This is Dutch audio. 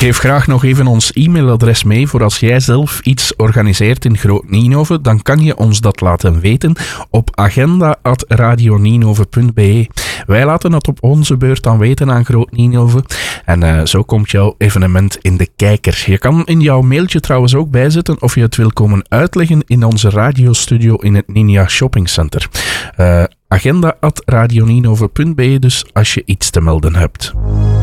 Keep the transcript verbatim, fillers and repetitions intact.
Geef graag nog even ons e-mailadres mee voor als jij zelf iets organiseert in Groot Nienhoven. Dan kan je ons dat laten weten op agenda at radionienhoven punt b e. Wij laten het op onze beurt dan weten aan Groot Nienhoven. En uh, zo komt jouw evenement in de kijker. Je kan in jouw mailtje trouwens ook bijzetten of je het wil komen uitleggen in onze radiostudio in het Ninja Shopping Center. Uh, agenda at radionienhoven punt b e dus als je iets te melden hebt.